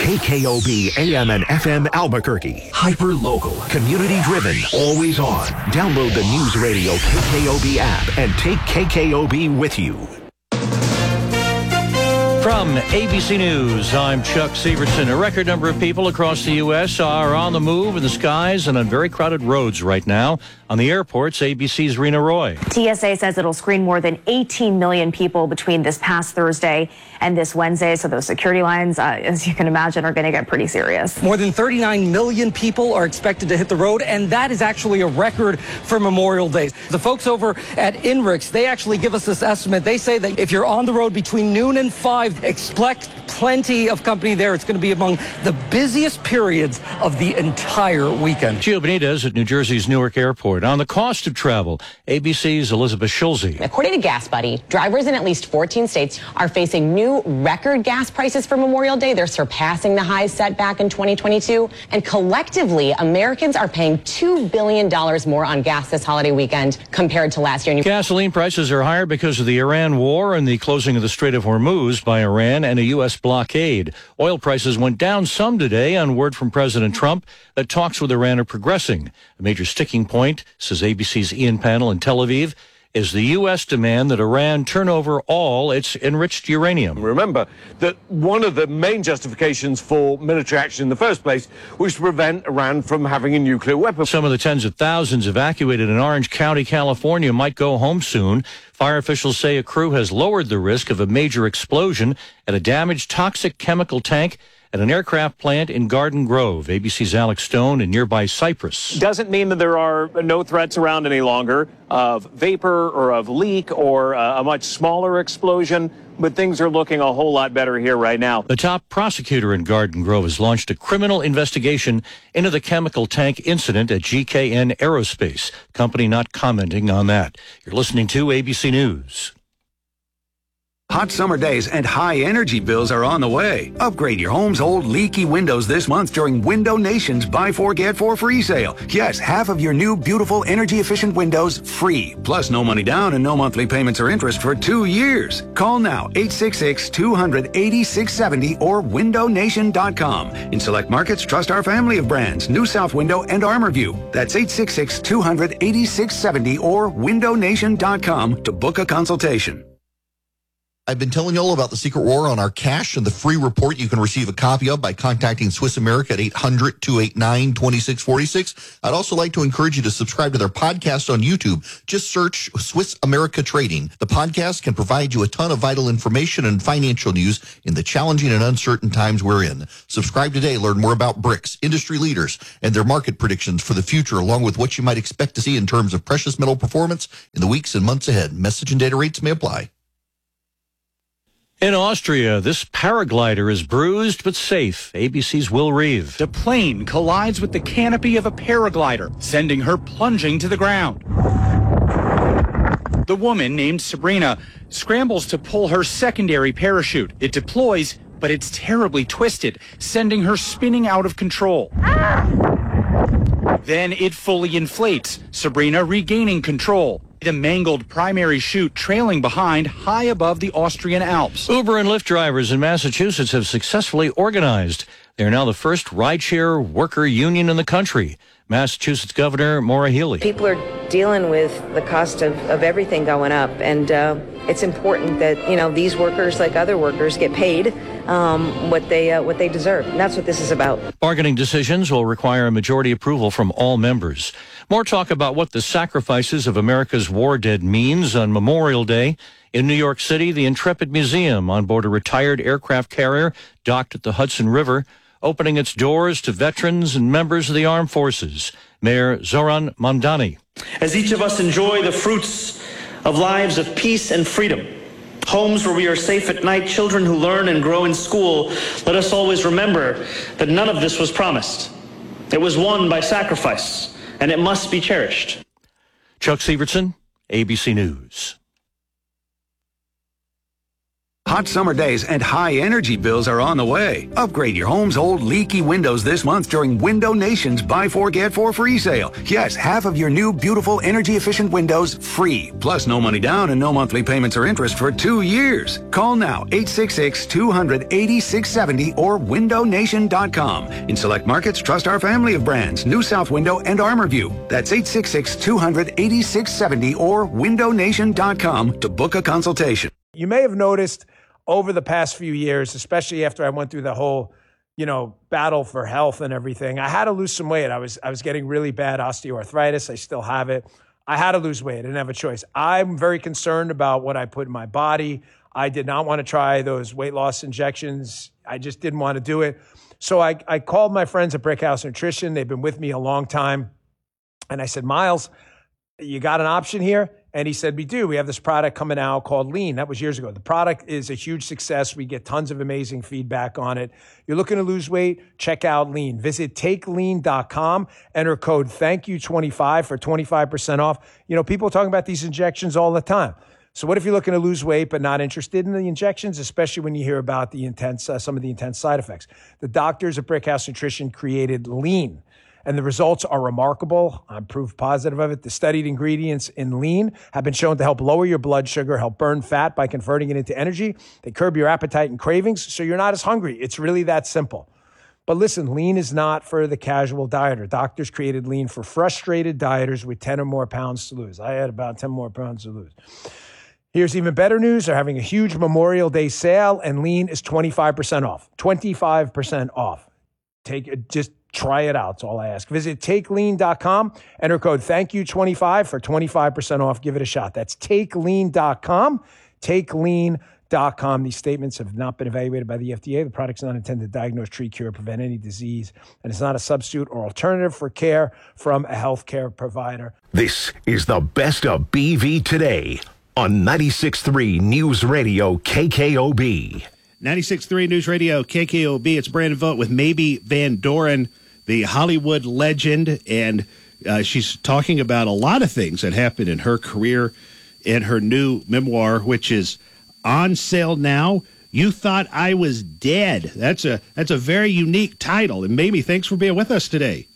KKOB AM and FM Albuquerque. Hyper-local, community-driven, always on. Download the News Radio KKOB app and take KKOB with you. From ABC News, I'm Chuck Severson. A record number of people across the U.S. are on the move in the skies and on very crowded roads right now. On the airports, ABC's Rena Roy. TSA says it'll screen more than 18 million people between this past Thursday and this Wednesday. So those security lines, as you can imagine, are going to get pretty serious. More than 39 million people are expected to hit the road, and that is actually a record for Memorial Day. The folks over at INRIX, they actually give us this estimate. They say that if you're on the road between noon and 5, expect plenty of company there. It's going to be among the busiest periods of the entire weekend. Gio Benitez at New Jersey's Newark Airport. On the cost of travel, ABC's Elizabeth Schulze. According to Gas Buddy, drivers in at least 14 states are facing new record gas prices for Memorial Day. They're surpassing the highs set back in 2022. And collectively, Americans are paying $2 billion more on gas this holiday weekend compared to last year. Gasoline prices are higher because of the Iran war and the closing of the Strait of Hormuz by Iran and a U.S. blockade. Oil prices went down some today on word from President Trump that talks with Iran are progressing. A major sticking point, says ABC's Ian Pannell in Tel Aviv, is the U.S. demand that Iran turn over all its enriched uranium. Remember that one of the main justifications for military action in the first place was to prevent Iran from having a nuclear weapon. Some of the tens of thousands evacuated in Orange County, California, might go home soon. Fire officials say a crew has lowered the risk of a major explosion at a damaged toxic chemical tank at an aircraft plant in Garden Grove. ABC's Alex Stone in nearby Cypress. Doesn't mean that there are no threats around any longer of vapor or of leak or a much smaller explosion, but things are looking a whole lot better here right now. The top prosecutor in Garden Grove has launched a criminal investigation into the chemical tank incident at GKN Aerospace. Company not commenting on that. You're listening to ABC News. Hot summer days and high energy bills are on the way. Upgrade your home's old leaky windows this month during Window Nation's Buy 4 Get 4 free sale. Yes, half of your new beautiful energy efficient windows free. Plus no money down and no monthly payments or interest for 2 years. Call now 866-200-8670 or windownation.com. In select markets, trust our family of brands, New South Window and ArmorView. That's 866-200-8670 or windownation.com to book a consultation. I've been telling you all about the secret war on our cash and the free report you can receive a copy of by contacting Swiss America at 800-289-2646. I'd also like to encourage you to subscribe to their podcast on YouTube. Just search Swiss America Trading. The podcast can provide you a ton of vital information and financial news in the challenging and uncertain times we're in. Subscribe today. Learn more about BRICS, industry leaders, and their market predictions for the future, along with what you might expect to see in terms of precious metal performance in the weeks and months ahead. Message and data rates may apply. In Austria, this paraglider is bruised but safe. ABC's Will Reeve. The plane collides with the canopy of a paraglider, sending her plunging to the ground. The woman, named Sabrina, scrambles to pull her secondary parachute. It deploys, but it's terribly twisted, sending her spinning out of control. Then it fully inflates, Sabrina regaining control. The mangled primary chute trailing behind high above the Austrian Alps. Uber and Lyft drivers in Massachusetts have successfully organized. They are now the first rideshare worker union in the country. Massachusetts Governor Maura Healey. People are dealing with the cost of everything going up, and it's important that, these workers, like other workers, get paid what they deserve. And that's what this is about. Bargaining decisions will require a majority approval from all members. More talk about what the sacrifices of America's war dead means on Memorial Day. In New York City, the Intrepid Museum on board a retired aircraft carrier docked at the Hudson River, opening its doors to veterans and members of the armed forces. Mayor Zoran Mamdani. As each of us enjoy the fruits of lives of peace and freedom, homes where we are safe at night, children who learn and grow in school, let us always remember that none of this was promised. It was won by sacrifice, and it must be cherished. Chuck Severson, ABC News. Hot summer days and high energy bills are on the way. Upgrade your home's old leaky windows this month during Window Nation's Buy 4 Get 4 free sale. Yes, half of your new beautiful energy efficient windows free. Plus no money down and no monthly payments or interest for 2 years. Call now 866-200-8670 or windownation.com. In select markets, trust our family of brands, New South Window and ArmorView. That's 866-200-8670 or windownation.com to book a consultation. You may have noticed over the past few years, especially after I went through the whole, battle for health and everything, I had to lose some weight. I was getting really bad osteoarthritis. I still have it. I had to lose weight. I didn't have a choice. I'm very concerned about what I put in my body. I did not want to try those weight loss injections. I just didn't want to do it. So I called my friends at Brickhouse Nutrition. They've been with me a long time. And I said, Miles, you got an option here? And he said, we do. We have this product coming out called Lean. That was years ago. The product is a huge success. We get tons of amazing feedback on it. You're looking to lose weight? Check out Lean. Visit takelean.com. Enter code THANKYOU25 for 25% off. People are talking about these injections all the time. So what if you're looking to lose weight but not interested in the injections, especially when you hear about the some of the intense side effects? The doctors at Brickhouse Nutrition created Lean. And the results are remarkable. I'm proof positive of it. The studied ingredients in Lean have been shown to help lower your blood sugar, help burn fat by converting it into energy. They curb your appetite and cravings, so you're not as hungry. It's really that simple. But listen, Lean is not for the casual dieter. Doctors created Lean for frustrated dieters with 10 or more pounds to lose. I had about 10 more pounds to lose. Here's even better news. They're having a huge Memorial Day sale, and Lean is 25% off. 25% off. Try it out. That's all I ask. Visit takelean.com. Enter code THANKYOU25 for 25% off. Give it a shot. That's takelean.com. Takelean.com. These statements have not been evaluated by the FDA. The product's not intended to diagnose, treat, cure, prevent any disease, and it's not a substitute or alternative for care from a healthcare provider. This is the best of BV today on 96.3 News Radio KKOB. 96.3 News Radio KKOB. It's Brandon Vogt with Maybe Van Doren, the Hollywood legend, and she's talking about a lot of things that happened in her career and her new memoir, which is on sale now. You Thought I Was Dead. That's a very unique title. And Mamie, thanks for being with us today.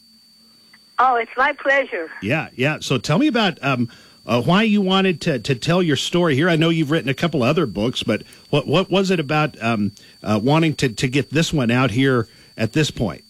Oh, it's my pleasure. Yeah. So tell me about why you wanted to tell your story here. I know you've written a couple other books, but what was it about wanting to get this one out here at this point?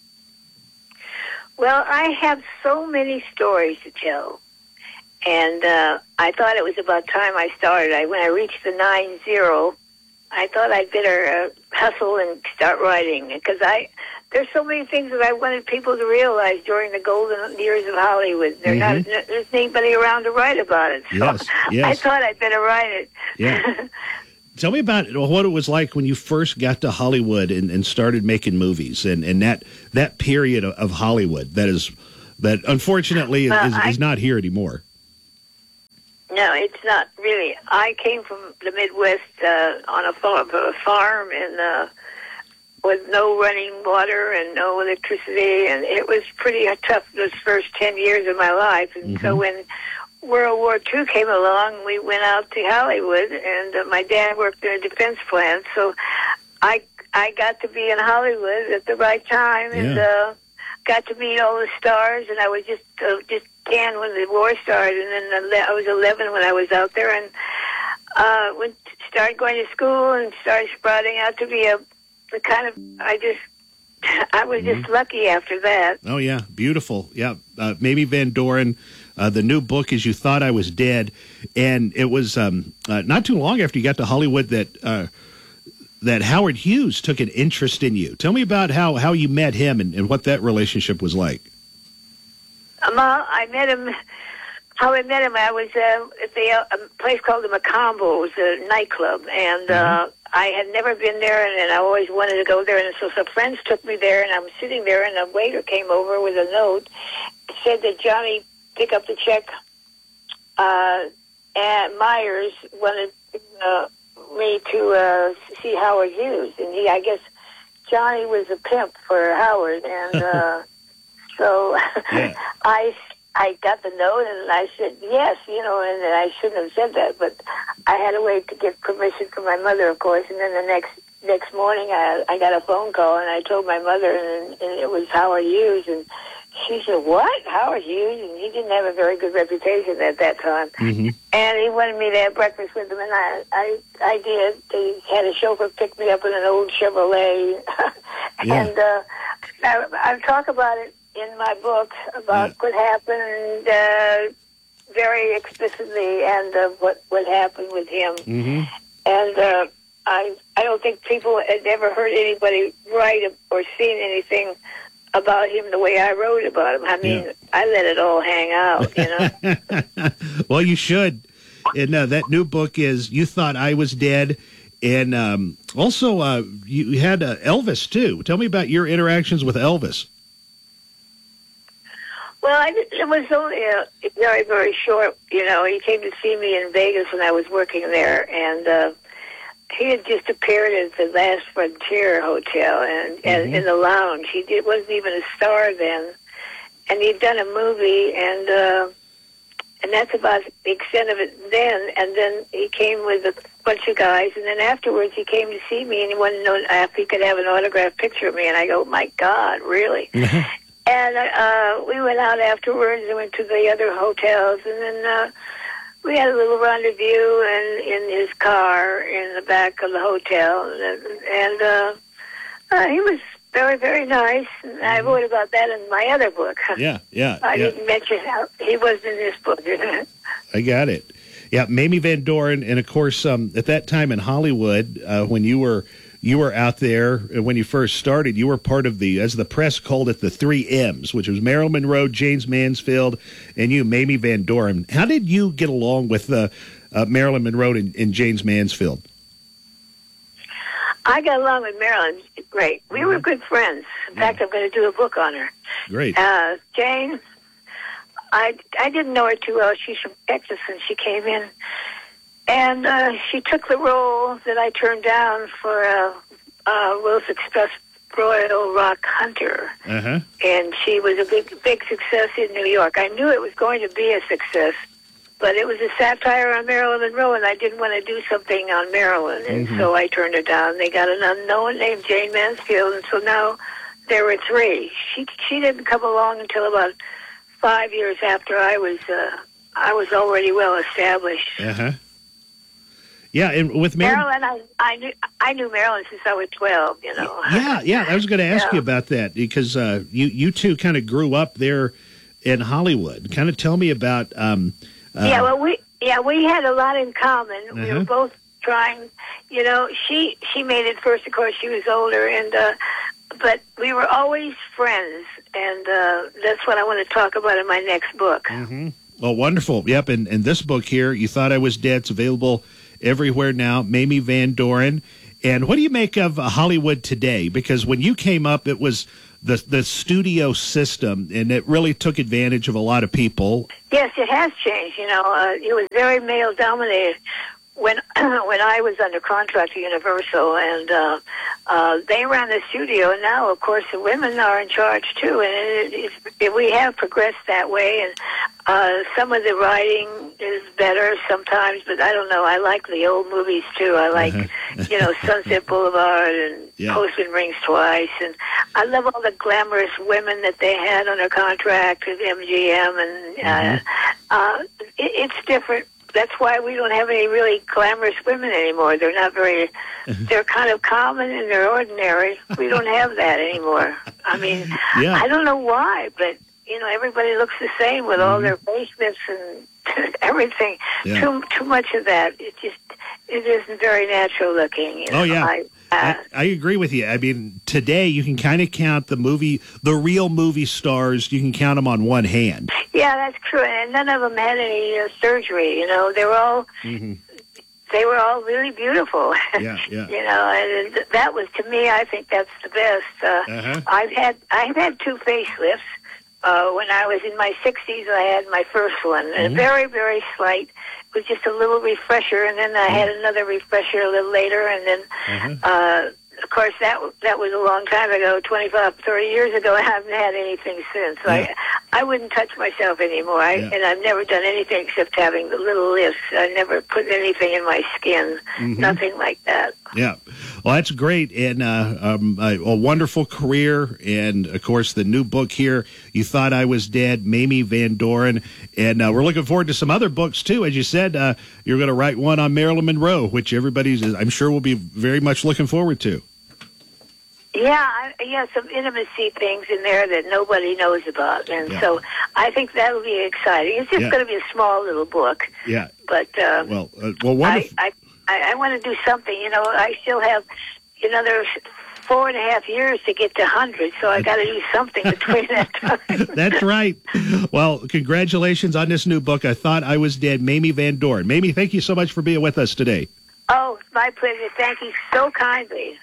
Well, I have so many stories to tell, and I thought it was about time I started. When I reached the 9-0, I thought I'd better hustle and start writing, because there's so many things that I wanted people to realize during the golden years of Hollywood. There's anybody around to write about it. So yes. I thought I'd better write it. Yeah. Tell me about what it was like when you first got to Hollywood and started making movies, and that period of Hollywood that unfortunately is not here anymore. No, it's not really. I came from the Midwest on a farm in with no running water and no electricity, and it was pretty tough those first 10 years of my life. And so when World War II came along, we went out to Hollywood, and my dad worked in a defense plant, so I got to be in Hollywood at the right time, and got to meet all the stars, and I was just 10 when the war started, and then I was 11 when I was out there, and started going to school and started sprouting out to be I was just lucky after that. Oh, yeah. Beautiful. Yeah. Maybe Van Doren, the new book is You Thought I Was Dead. And it was not too long after you got to Hollywood that Howard Hughes took an interest in you. Tell me about how you met him and what that relationship was like. I met him. How I met him, I was at a place called the Macombo. It was a nightclub, and I had never been there, and I always wanted to go there. And so some friends took me there, and I'm sitting there, and a waiter came over with a note. It said that Johnny pick up the check. And Myers wanted me to see Howard Hughes, and I guess Johnny was a pimp for Howard, and so I got the note, and I said yes, and I shouldn't have said that, but I had to wait to get permission from my mother, of course. And then the next morning, I got a phone call, and I told my mother, and it was Howard Hughes, and she said, "What? Howard Hughes?" And he didn't have a very good reputation at that time. Mm-hmm. And he wanted me to have breakfast with him, and I did. He had a chauffeur pick me up in an old Chevrolet, and I talk about it in my book about what happened very explicitly, and what happened with him. Mm-hmm. And I don't think people had ever heard anybody write or seen anything about him the way I wrote about him. I mean, I let it all hang out, Well, you should. And that new book is You Thought I Was Dead. And also, you had Elvis, too. Tell me about your interactions with Elvis. Well, it was only very, very short. He came to see me in Vegas when I was working there, and he had just appeared at the Last Frontier Hotel and in the lounge. He wasn't even a star then, and he'd done a movie, and that's about the extent of it then. And then he came with a bunch of guys, and then afterwards he came to see me, and he wanted to know if he could have an autographed picture of me. And I go, "My God, really?" And we went out afterwards and went to the other hotels, and then we had a little rendezvous in his car in the back of the hotel, and he was very, very nice. And I wrote about that in my other book. Yeah. I didn't mention how he was in this book. I got it. Yeah, Mamie Van Doren, and of course, at that time in Hollywood, when you were out there, when you first started, you were part of as the press called it, the 3 M's, which was Marilyn Monroe, James Mansfield, and you, Mamie Van Doren. How did you get along with Marilyn Monroe and James Mansfield? I got along with Marilyn great. We were good friends. In fact, I'm going to do a book on her. Great. Jane, I didn't know her too well. She's from Texas, and she came in. And she took the role that I turned down for Rose Express Royal Rock Hunter. Uh-huh. And she was a big success in New York. I knew it was going to be a success, but it was a satire on Marilyn Monroe, and I didn't want to do something on Marilyn. And so I turned her down. They got an unknown named Jane Mansfield, and so now there were 3. She didn't come along until about 5 years after I was already well established. Uh-huh. Yeah, and with Marilyn, I knew Marilyn since I was 12. Yeah. I was going to ask you about that because you two kind of grew up there in Hollywood. Kind of tell me about. We had a lot in common. We were both trying. She made it first. Of course, she was older, and but we were always friends, and that's what I want to talk about in my next book. Mm-hmm. Well, wonderful. Yep, and this book here, You Thought I Was Dead, it's available everywhere now, Mamie Van Doren. And what do you make of Hollywood today? Because when you came up, it was the studio system, and it really took advantage of a lot of people. Yes, it has changed. It was very male-dominated when I was under contract to Universal, and they ran the studio. And now, of course, the women are in charge, too. And we have progressed that way, and some of the writing is better sometimes, but I don't know. I like the old movies, too. I like, Sunset Boulevard and Postman Rings Twice. And I love all the glamorous women that they had under contract with MGM. And it's different. That's why we don't have any really glamorous women anymore. They're not very, they're kind of common and they're ordinary. We don't have that anymore. I mean, I don't know why, but, everybody looks the same with all their facelifts and everything. Yeah. Too much of that. It isn't very natural looking. I agree with you. I mean, today you can kind of count the real movie stars. You can count them on one hand. Yeah, that's true. And none of them had any surgery. They were all they were all really beautiful. Yeah. And that was, to me, I think that's the best. I've had 2 facelifts. When I was in my 60s, I had my first one, and very, very slight. It was just a little refresher, and then I had another refresher a little later, and then of course, that was a long time ago, 25, 30 years ago. I haven't had anything since. So Yeah. I wouldn't touch myself anymore. And I've never done anything except having the little lifts. I never put anything in my skin, nothing like that. Yeah. Well, that's great. And a wonderful career. And, of course, the new book here, You Thought I Was Dead, Mamie Van Doren. And we're looking forward to some other books, too. As you said, you're going to write one on Marilyn Monroe, which everybody's, I'm sure, will be very much looking forward to. Yeah, some intimacy things in there that nobody knows about. And so I think that'll be exciting. It's just going to be a small little book. Yeah. But well, wonderful. I want to do something. I still have another 4.5 years to get to 100, so I got to do something between that time. That's right. Well, congratulations on this new book, I Thought I Was Dead, Mamie Van Doren. Mamie, thank you so much for being with us today. Oh, it's my pleasure. Thank you so kindly.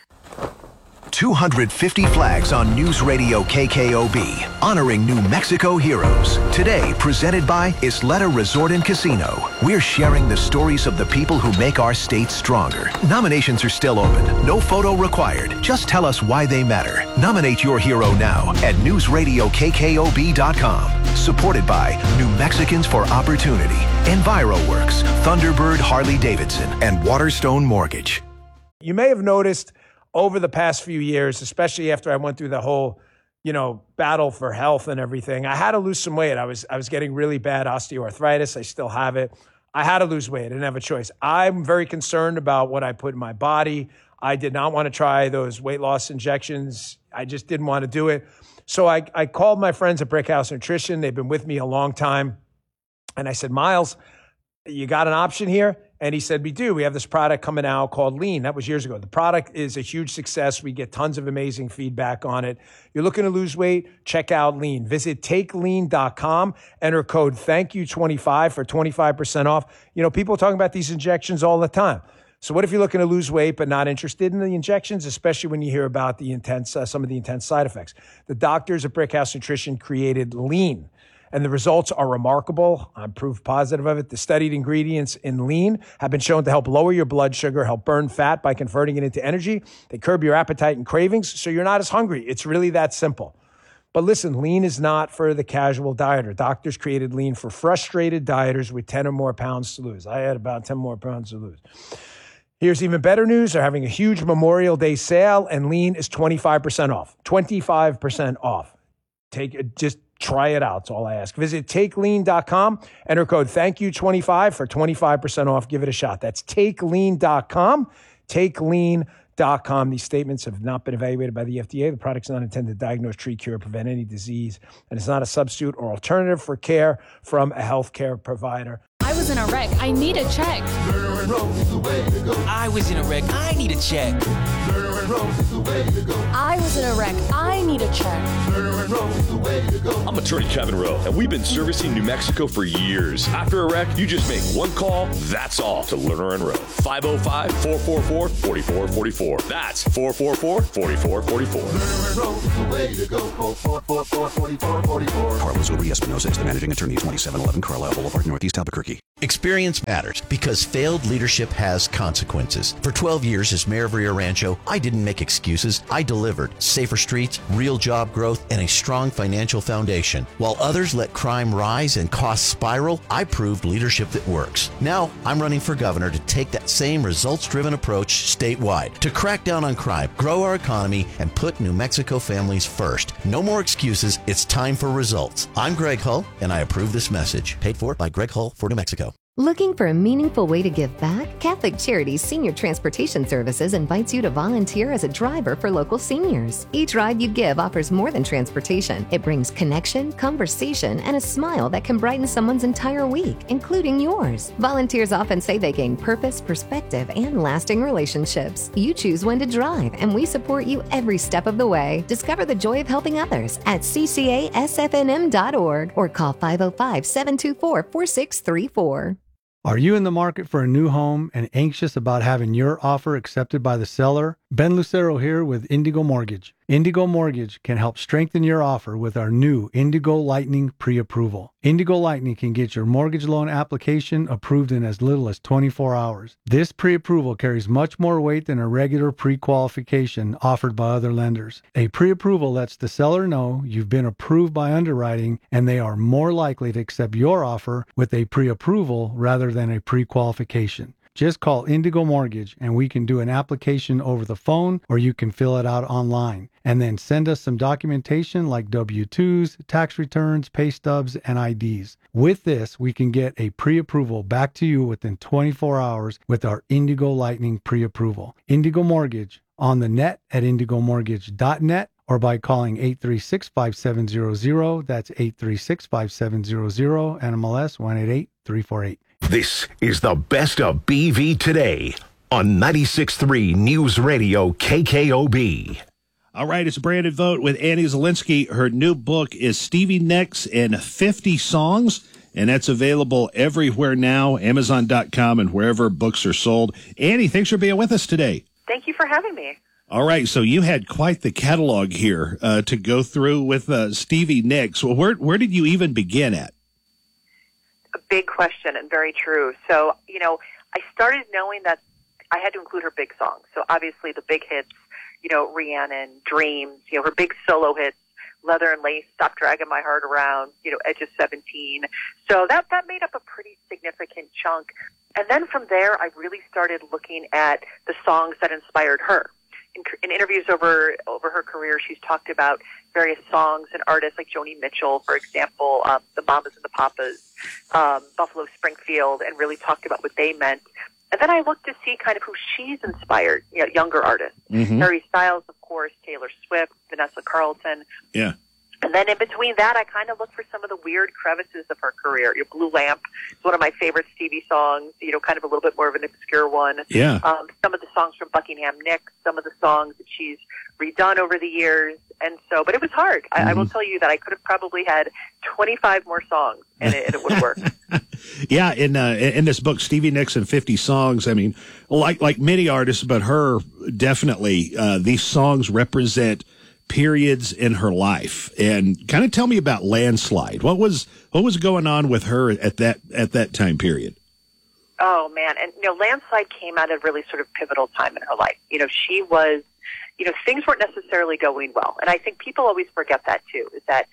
250 flags on News Radio KKOB, honoring New Mexico heroes. Today, presented by Isleta Resort and Casino. We're sharing the stories of the people who make our state stronger. Nominations are still open. No photo required. Just tell us why they matter. Nominate your hero now at newsradiokkob.com. Supported by New Mexicans for Opportunity, EnviroWorks, Thunderbird Harley-Davidson, and Waterstone Mortgage. You may have noticed over the past few years, especially after I went through the whole, battle for health and everything, I had to lose some weight. I was getting really bad osteoarthritis. I still have it. I had to lose weight. I didn't have a choice. I'm very concerned about what I put in my body. I did not want to try those weight loss injections. I just didn't want to do it. So I called my friends at Brickhouse Nutrition. They've been with me a long time. And I said, Miles, you got an option here? And he said, we do. We have this product coming out called Lean. That was years ago. The product is a huge success. We get tons of amazing feedback on it. You're looking to lose weight? Check out Lean. Visit takelean.com. Enter code THANKYOU25 for 25% off. People are talking about these injections all the time. So what if you're looking to lose weight but not interested in the injections, especially when you hear about the some of the intense side effects? The doctors at Brickhouse Nutrition created Lean. And the results are remarkable. I'm proof positive of it. The studied ingredients in Lean have been shown to help lower your blood sugar, help burn fat by converting it into energy. They curb your appetite and cravings, so you're not as hungry. It's really that simple. But listen, Lean is not for the casual dieter. Doctors created Lean for frustrated dieters with 10 or more pounds to lose. I had about 10 more pounds to lose. Here's even better news. They're having a huge Memorial Day sale, and Lean is 25% off. 25% off. Try it out. That's all I ask. Visit takelean.com. Enter code THANKYOU25 for 25% off. Give it a shot. That's takelean.com. Takelean.com. These statements have not been evaluated by the FDA. The product's not intended to diagnose, treat, cure, or prevent any disease. And it's not a substitute or alternative for care from a healthcare provider. I was in a wreck. I need a check. I was in a wreck. I need a check. I was in a wreck. I need a check. I'm attorney Kevin Rowe, and we've been servicing New Mexico for years. After a wreck, you just make one call, that's all, to Lerner and Rowe. 505-444-4444. That's 444-4444. Carlos Uri-Espinosa is the managing attorney, 2711 Carlisle Boulevard, Northeast Albuquerque. Experience matters because failed leadership has consequences. For 12 years as mayor of Rio Rancho, I didn't make excuses. I delivered safer streets, real job growth, and a strong financial foundation. While others let crime rise and costs spiral, I proved leadership that works. Now, I'm running for governor to take that same results-driven approach statewide, to crack down on crime, grow our economy, and put New Mexico families first. No more excuses. It's time for results. I'm Greg Hull, and I approve this message. Paid for by Greg Hull for New Mexico. Looking for a meaningful way to give back? Catholic Charities Senior Transportation Services invites you to volunteer as a driver for local seniors. Each ride you give offers more than transportation. It brings connection, conversation, and a smile that can brighten someone's entire week, including yours. Volunteers often say they gain purpose, perspective, and lasting relationships. You choose when to drive, and we support you every step of the way. Discover the joy of helping others at ccasfnm.org or call 505-724-4634. Are you in the market for a new home and anxious about having your offer accepted by the seller? Ben Lucero here with Indigo Mortgage. Indigo Mortgage can help strengthen your offer with our new Indigo Lightning pre-approval. Indigo Lightning can get your mortgage loan application approved in as little as 24 hours. This pre-approval carries much more weight than a regular pre-qualification offered by other lenders. A pre-approval lets the seller know you've been approved by underwriting and they are more likely to accept your offer with a pre-approval rather than a pre-qualification. Just call Indigo Mortgage and we can do an application over the phone or you can fill it out online. And then send us some documentation like W-2s, tax returns, pay stubs, and IDs. With this, we can get a pre-approval back to you within 24 hours with our Indigo Lightning pre-approval. Indigo Mortgage on the net at indigomortgage.net or by calling 836-5700. That's 836-5700, NMLS 188348. This is the best of BV today on 96.3 News Radio KKOB. All right, it's Brandon Vogt with Annie Zielinski. Her new book is Stevie Nicks and 50 Songs, and that's available everywhere now, Amazon.com and wherever books are sold. Annie, thanks for being with us today. Thank you for having me. All right, so you had quite the catalog here to go through with Stevie Nicks. Well, where did you even begin at? A big question and very true. So, I started knowing that I had to include her big songs. So obviously the big hits, Rhiannon, Dreams, her big solo hits, Leather and Lace, Stop Dragging My Heart Around, Edge of 17. So that made up a pretty significant chunk. And then from there, I really started looking at the songs that inspired her. In interviews over her career, she's talked about various songs and artists like Joni Mitchell, for example, the Mamas and the Papas, Buffalo Springfield, and really talked about what they meant. And then I looked to see kind of who she's inspired, younger artists. Mm-hmm. Harry Styles, of course, Taylor Swift, Vanessa Carlton. Yeah. And then in between that, I kind of looked for some of the weird crevices of her career. Blue Lamp is one of my favorite Stevie songs, kind of a little bit more of an obscure one. Yeah. Some of the songs from Buckingham Nicks, some of the songs that she's redone over the years. And so, but it was hard. I will tell you that I could have probably had 25 more songs and it would work. Yeah, in this book, Stevie Nicks and 50 Songs, I mean, like many artists, but her definitely, these songs represent periods in her life. And kind of tell me about Landslide. What was going on with her at that time period? Oh man, and Landslide came at a really sort of pivotal time in her life. She was, things weren't necessarily going well, and I think people always forget that too. Is that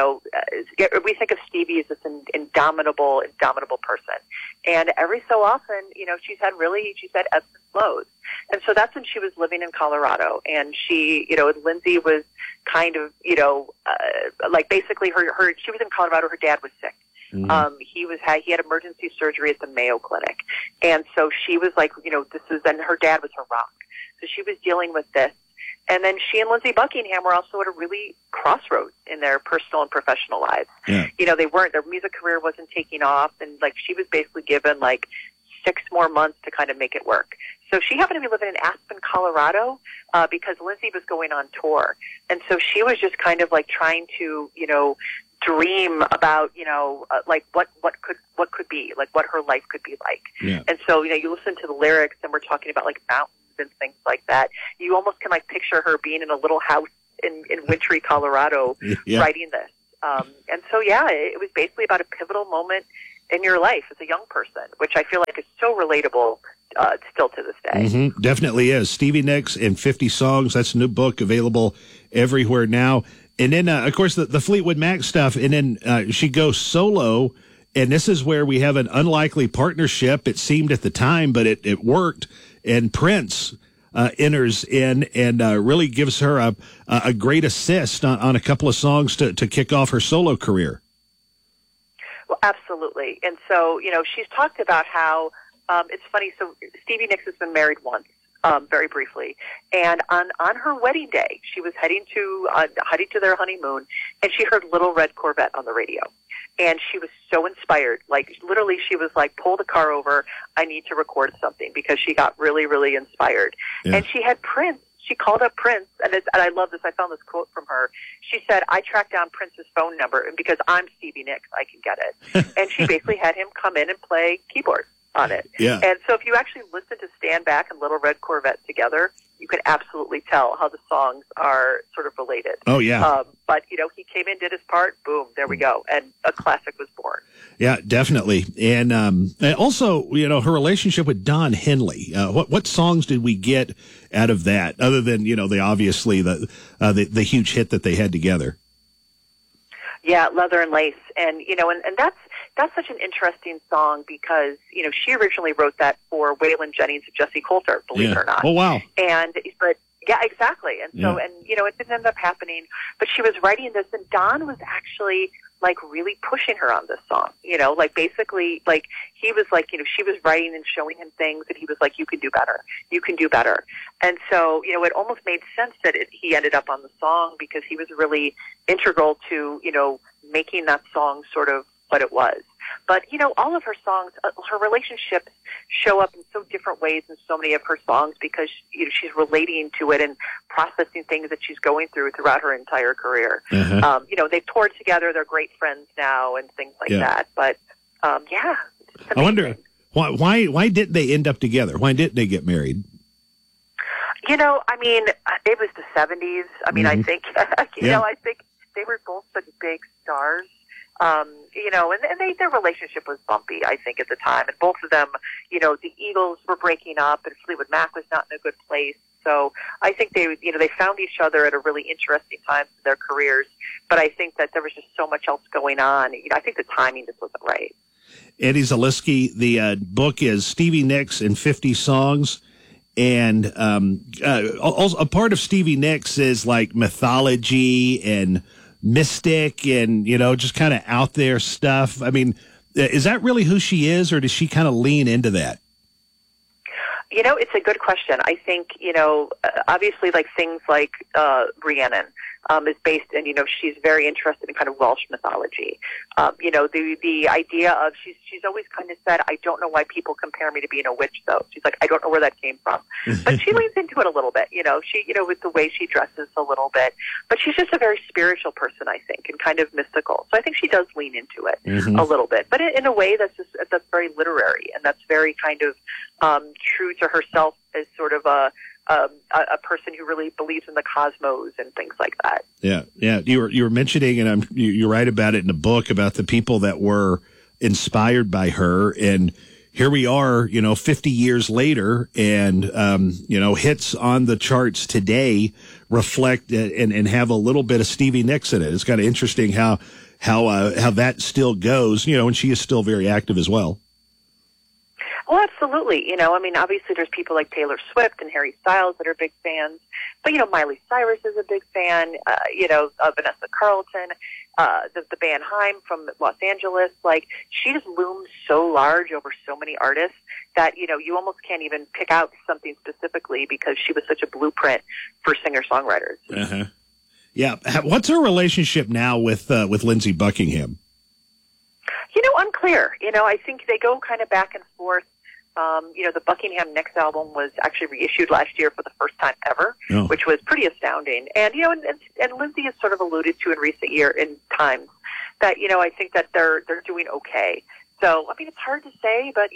we think of Stevie as this indomitable person, and every so often, she's had ebbs and flows. And so that's when she was living in Colorado, and she, Lindsay was kind of, basically she was in Colorado. Her dad was sick. Mm-hmm. He had emergency surgery at the Mayo Clinic, and so she was like, and her dad was her rock. So she was dealing with this, and then she and Lindsey Buckingham were also at a really crossroads in their personal and professional lives. Yeah. Their music career wasn't taking off, and she was basically given 6 more months to kind of make it work. So she happened to be living in Aspen, Colorado, because Lindsay was going on tour. And so she was just kind of trying to, dream about, what could be, what her life could be like. Yeah. And so, you listen to the lyrics and we're talking about mountains and things like that. You almost can picture her being in a little house in wintry Colorado writing this. And so, it was basically about a pivotal moment in your life as a young person, which I feel like is so relatable still to this day. Mm-hmm. Definitely is. Stevie Nicks and 50 Songs. That's a new book available everywhere now. And then, of course, the Fleetwood Mac stuff. And then she goes solo. And this is where we have an unlikely partnership. It seemed at the time, but it worked. And Prince enters in and really gives her a great assist on a couple of songs to kick off her solo career. Well, absolutely. And so, she's talked about how it's funny. So Stevie Nicks has been married once, very briefly, and on her wedding day, she was heading to their honeymoon, and she heard Little Red Corvette on the radio, and she was so inspired. Literally, she was like, "Pull the car over! I need to record something," because she got really, really inspired. Yeah. And she had Prince. She called up Prince, and I love this. I found this quote from her. She said, "I tracked down Prince's phone number, and because I'm Stevie Nicks, I can get it." And she basically had him come in and play keyboard on it. Yeah. And so if you actually listen to Stand Back and Little Red Corvette together, you can absolutely tell how the songs are sort of related. Oh, yeah. But, he came in, did his part, boom, there we go. And a classic was born. Yeah, definitely. And also, her relationship with Don Henley. What songs did we get out of that, other than, obviously the huge hit that they had together? Yeah, Leather and Lace. And, and that's such an interesting song because, she originally wrote that for Waylon Jennings and Jesse Coulter, believe it or not. Oh, wow. But yeah, exactly. And so, and, it didn't end up happening, but she was writing this, and Don was actually really pushing her on this song, basically, he was she was writing and showing him things, and he was like, you can do better. You can do better. And so, it almost made sense that he ended up on the song because he was really integral to, making that song sort of what it was. But, all of her songs, her relationships show up in so different ways in so many of her songs because, she's relating to it and processing things that she's going throughout her entire career. Uh-huh. They've toured together. They're great friends now and things like that. But, yeah. I wonder, why didn't they end up together? Why didn't they get married? It was the 70s. I think, I think they were both such big stars. And their relationship was bumpy, I think, at the time. And both of them, the Eagles were breaking up and Fleetwood Mac was not in a good place. So I think they found each other at a really interesting time in their careers. But I think that there was just so much else going on. I think the timing just wasn't right. Eddie Zaleski, the book is Stevie Nicks and 50 Songs. And also a part of Stevie Nicks is mythology and mystic and, just kind of out there stuff. Is that really who she is, or does she kind of lean into that? It's a good question. I think, obviously things like Rhiannon is based, and, she's very interested in kind of Welsh mythology. The idea of, she's always kind of said, I don't know why people compare me to being a witch, though. She's like, I don't know where that came from. But she leans into it a little bit, with the way she dresses a little bit. But she's just a very spiritual person, I think, and kind of mystical. So I think she does lean into it a little bit, but in a way that's very literary, and that's very kind of true to herself as sort of a person who really believes in the cosmos and things like that. Yeah. You were mentioning, and you write about it in the book, about the people that were inspired by her, and here we are, 50 years later, and hits on the charts today reflect and have a little bit of Stevie Nicks in it. It's kind of interesting how that still goes, and she is still very active as well. Well, absolutely. Obviously there's people like Taylor Swift and Harry Styles that are big fans, but, Miley Cyrus is a big fan, Vanessa Carlton, the band Haim from Los Angeles. She just looms so large over so many artists that, you almost can't even pick out something specifically because she was such a blueprint for singer-songwriters. Uh-huh. Yeah. What's her relationship now with Lindsey Buckingham? Unclear. I think they go kind of back and forth. The Buckingham Nicks album was actually reissued last year for the first time ever, which was pretty astounding. And, and Lindsey has sort of alluded to in recent times that, I think that they're doing okay. So, it's hard to say, but,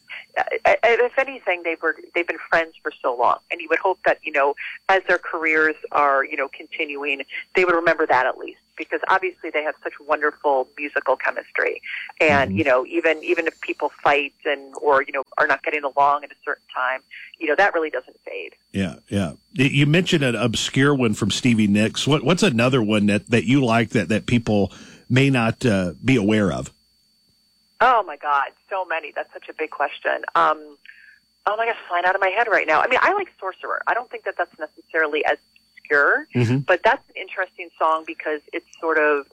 if anything, they've been friends for so long. And you would hope that, as their careers are, continuing, they would remember that at least. Because obviously they have such wonderful musical chemistry. And, even if people fight or are not getting along at a certain time, that really doesn't fade. Yeah. You mentioned an obscure one from Stevie Nicks. What's another one that you like that people may not be aware of? Oh, my God. So many. That's such a big question. Oh, my gosh, flying out of my head right now. I like Sorcerer. I don't think that that's necessarily as obscure, but that's an interesting song because it's sort of,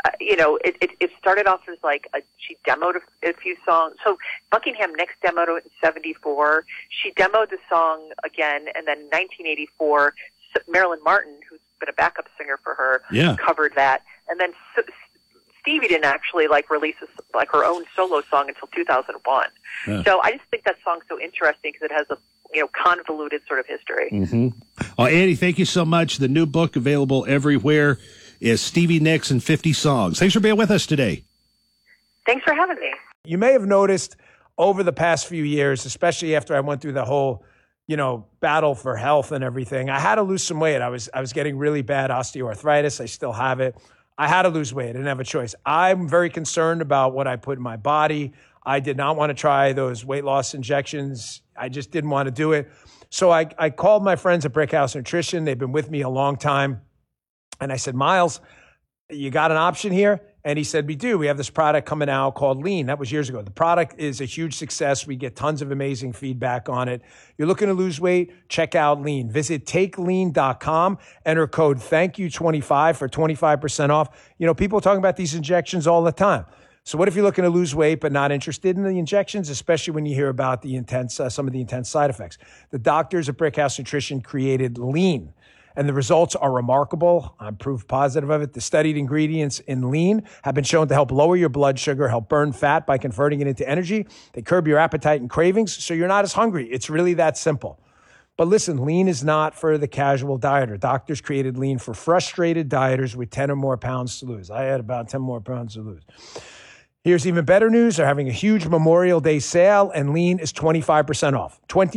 it started off as she demoed a few songs. So Buckingham Nicks demoed it in 1974. She demoed the song again, and then in 1984, Marilyn Martin, who's been a backup singer for her, covered that. And then Stevie didn't actually release her own solo song until 2001. Yeah. So I just think that song's so interesting because it has a convoluted sort of history. Mm-hmm. Well, Annie, thank you so much. The new book available everywhere is Stevie Nicks and 50 Songs. Thanks for being with us today. Thanks for having me. You may have noticed over the past few years, especially after I went through the whole, battle for health and everything. I had to lose some weight. I was getting really bad osteoarthritis. I still have it. I had to lose weight. I didn't have a choice. I'm very concerned about what I put in my body. I did not want to try those weight loss injections. I just didn't want to do it. So I called my friends at Brickhouse Nutrition. They've been with me a long time. And I said, Miles, you got an option here? And he said, we do. We have this product coming out called Lean. That was years ago. The product is a huge success. We get tons of amazing feedback on it. You're looking to lose weight? Check out Lean. Visit takelean.com. Enter code THANKYOU25 for 25% off. People are talking about these injections all the time. So what if you're looking to lose weight but not interested in the injections, especially when you hear about the some of the intense side effects? The doctors at Brickhouse Nutrition created Lean, and the results are remarkable. I'm proof positive of it. The studied ingredients in Lean have been shown to help lower your blood sugar, help burn fat by converting it into energy. They curb your appetite and cravings, so you're not as hungry. It's really that simple. But listen, Lean is not for the casual dieter. Doctors created Lean for frustrated dieters with 10 or more pounds to lose. I had about 10 more pounds to lose. Here's even better news. They're having a huge Memorial Day sale, and Lean is 25% off.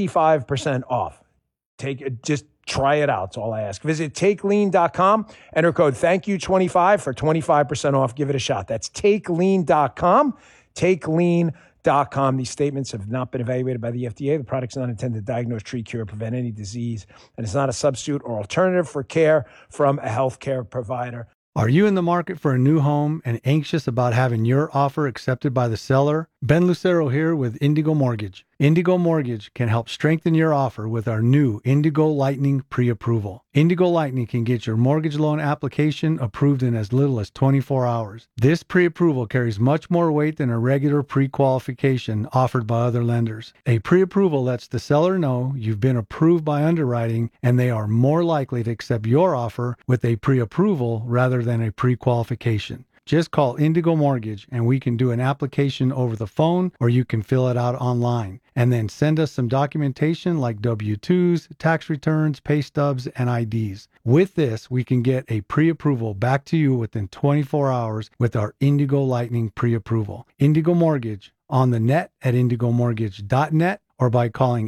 25% off. Just try it out. That's all I ask. Visit takelean.com. Enter code THANKYOU25 for 25% off. Give it a shot. That's takelean.com. Takelean.com. These statements have not been evaluated by the FDA. The product's not intended to diagnose, treat, cure, prevent any disease, and it's not a substitute or alternative for care from a healthcare provider. Are you in the market for a new home and anxious about having your offer accepted by the seller? Ben Lucero here with Indigo Mortgage. Indigo Mortgage can help strengthen your offer with our new Indigo Lightning pre-approval. Indigo Lightning can get your mortgage loan application approved in as little as 24 hours. This pre-approval carries much more weight than a regular pre-qualification offered by other lenders. A pre-approval lets the seller know you've been approved by underwriting and they are more likely to accept your offer with a pre-approval rather than a pre-qualification. Just call Indigo Mortgage and we can do an application over the phone or you can fill it out online. And then send us some documentation like W-2s, tax returns, pay stubs, and IDs. With this, we can get a pre-approval back to you within 24 hours with our Indigo Lightning pre-approval. Indigo Mortgage on the net at indigomortgage.net or by calling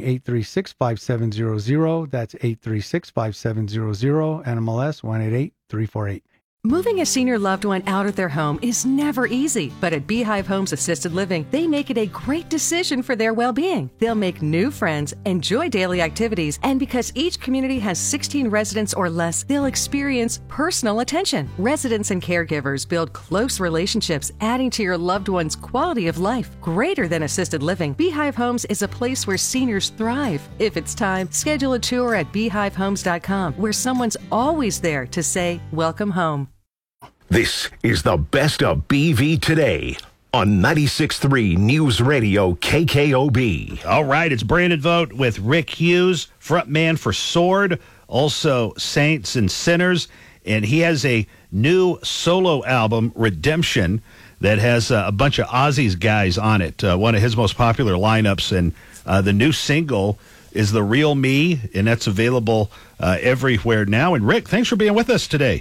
836-5700. That's 836-5700, NMLS 188348. Moving a senior loved one out of their home is never easy, but at Beehive Homes Assisted Living, they make it a great decision for their well-being. They'll make new friends, enjoy daily activities, and because each community has 16 residents or less, they'll experience personal attention. Residents and caregivers build close relationships, adding to your loved one's quality of life. Greater than assisted living, Beehive Homes is a place where seniors thrive. If it's time, schedule a tour at beehivehomes.com, where someone's always there to say, welcome home. This is the best of BV today on 96.3 News Radio KKOB. All right, it's Brandon Vogt with Rick Hughes, frontman for Sword, also Saints and Sinners, and he has a new solo album, Redemption, that has a bunch of Ozzy's guys on it, one of his most popular lineups, and the new single is The Real Me, and that's available everywhere now. And Rick, thanks for being with us today.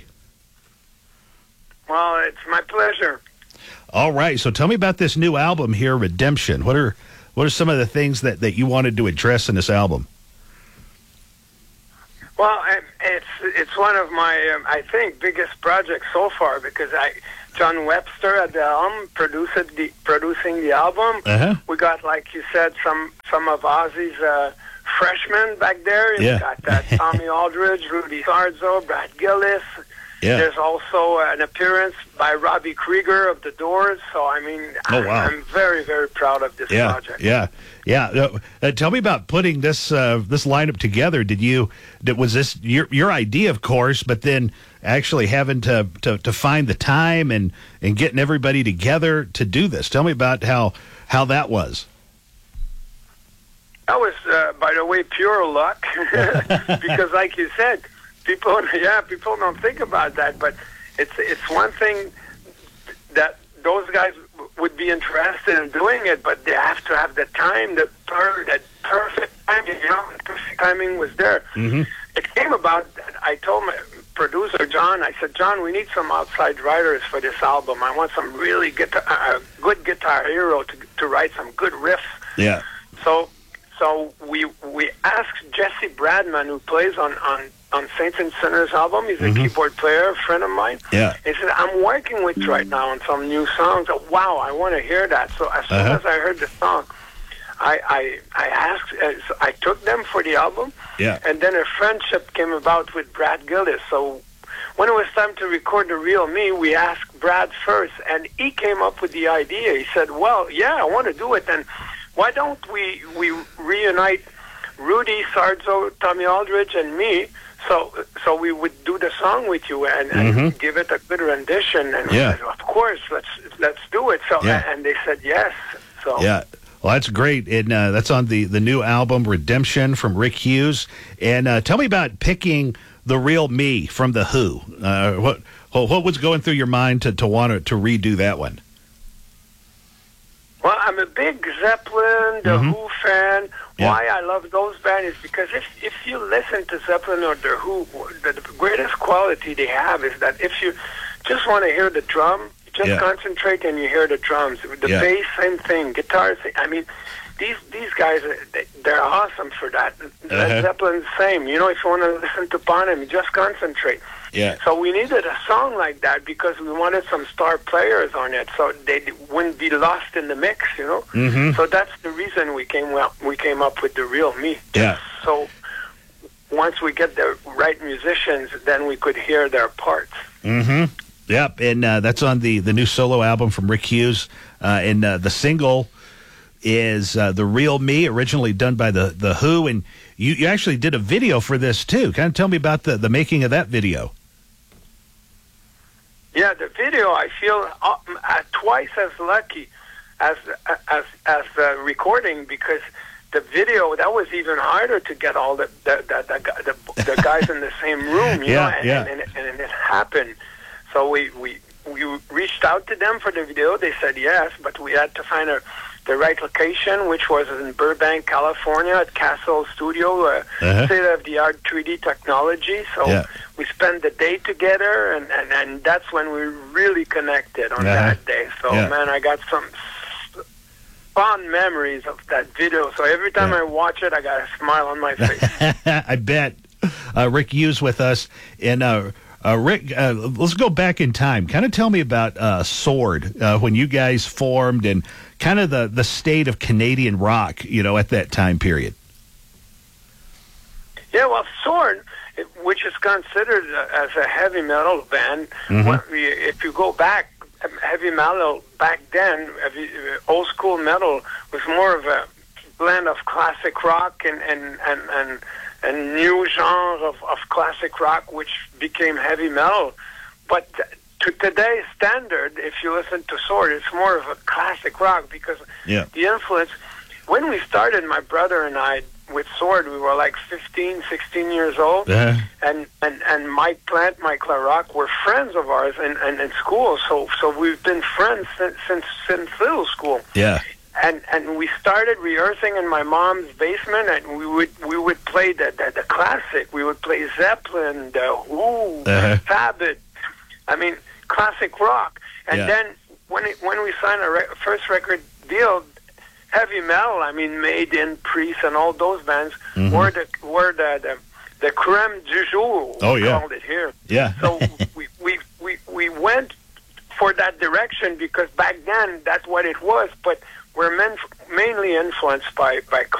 Well, it's my pleasure. All right, so tell me about this new album here, Redemption. What are some of the things that you wanted to address in this album? Well, it's one of my I think biggest projects so far because John Webster at the helm producing the album. Uh-huh. We got, like you said, some of Ozzy's freshmen back there. Yeah. You got Tommy Aldridge, Rudy Sarzo, Brad Gillis. Yeah. There's also an appearance by Robbie Krieger of The Doors. So, I mean, I'm very, very proud of this project. Yeah. Tell me about putting this lineup together. Was this your idea, of course, but then actually having to find the time and getting everybody together to do this? Tell me about how that was. That was, by the way, pure luck because, like you said, people don't think about that, but it's one thing that those guys would be interested in doing it, but they have to have the time, that perfect timing. The perfect timing was there. Mm-hmm. It came about. I told my producer John. I said, John, we need some outside writers for this album. I want some really good guitar hero to write some good riffs. Yeah. So So we asked Jesse Bradman, who plays on Saints and Sinners album. He's a keyboard player, a friend of mine. Yeah. He said, I'm working with you right now on some new songs. Wow, I want to hear that. So as soon as I heard the song, I asked, I took them for the album. Yeah. And then a friendship came about with Brad Gillis. So when it was time to record The Real Me, we asked Brad first, and he came up with the idea. He said, well, yeah, I want to do it, and why don't we reunite Rudy Sarzo, Tommy Aldridge, and me, so we would do the song with you and give it a good rendition. And we said, of course, let's do it. So and they said yes. So yeah. Well, that's great, and that's on the new album Redemption from Rick Hughes. And tell me about picking The Real Me from The Who. What was going through your mind to want to redo that one? Well, I'm a big Zeppelin, The Who fan. Yeah. Why I love those bands is because if you listen to Zeppelin or The Who, the greatest quality they have is that if you just want to hear the drum, just concentrate and you hear the drums. The bass, same thing. Guitars, I mean, these guys, they're awesome for that. Led Zeppelin's same. You know, if you want to listen to Bonham, you just concentrate. Yeah. So we needed a song like that because we wanted some star players on it, so they wouldn't be lost in the mix. You know. So that's the reason we came up with The Real Me. Yeah. So once we get the right musicians, then we could hear their parts. Yep, and that's on the new solo album from Rick Hughes, and the single is The Real Me, originally done by the Who, and you actually did a video for this too. Kind of tell me about the making of that video. Yeah, the video, I feel twice as lucky as recording, because the video, that was even harder to get all the guys in the same room, you know, and it happened. So we reached out to them for the video. They said yes, but we had to find the right location, which was in Burbank, California, at Castle Studio, state-of-the-art 3D technology. So we spent the day together, and that's when we really connected on that day. So, man, I got some fond memories of that video. So every time I watch it, I got a smile on my face. I bet. Rick Hughes with us, and Rick, let's go back in time. Kind of tell me about Sword, when you guys formed, and kind of the state of Canadian rock, you know, at that time period. Yeah, well, Sword, which is considered as a heavy metal band, if you go back, heavy metal back then, old school metal was more of a blend of classic rock and new genre of classic rock, which became heavy metal. But to today's standard, if you listen to Sword, it's more of a classic rock, because the influence, when we started, my brother and I, with Sword, we were like 15, 16 years old, and Mike Plant, Mike LaRock were friends of ours in school, so we've been friends since little school. Yeah. And we started rehearsing in my mom's basement, and we would play the classic. We would play Zeppelin, The Who, Sabbath. I mean, classic rock. And then when we signed first record deal, heavy metal, I mean, Maiden, Priest, and all those bands were the creme du jour. We called it here. Yeah. So we went for that direction because back then that's what it was, but we're mainly influenced by